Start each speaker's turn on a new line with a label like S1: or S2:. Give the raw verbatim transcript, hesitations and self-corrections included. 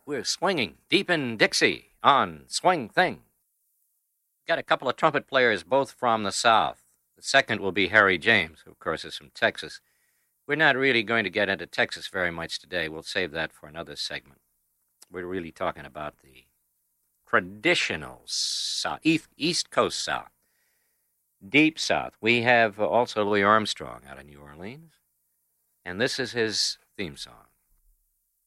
S1: we're swinging deep in Dixie on Swing Thing. Got a couple of trumpet players, both from the South. The second will be Harry James, who, of course, is from Texas. We're not really going to get into Texas very much today. We'll save that for another segment. We're really talking about the traditional South, East Coast South, Deep South. We have also Louis Armstrong out of New Orleans, and this is his theme song.